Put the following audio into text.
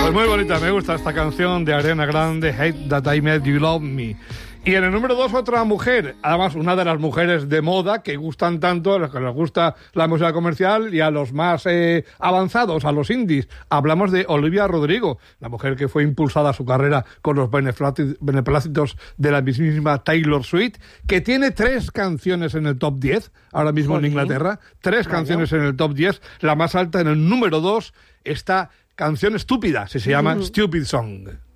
Pues muy bonita, me gusta esta canción de Ariana Grande, Hate That I Made You Love Me. Y en el número 2, otra mujer, además una de las mujeres de moda que gustan tanto, a los que les gusta la música comercial y a los más avanzados, a los indies. Hablamos de Olivia Rodrigo, la mujer que fue impulsada a su carrera con los beneplácitos de la mismísima Taylor Swift, que tiene 3 canciones en el top 10, ahora mismo en Inglaterra, 3 canciones en el top 10, la más alta en el número 2, esta canción estúpida, se llama Stupid Song.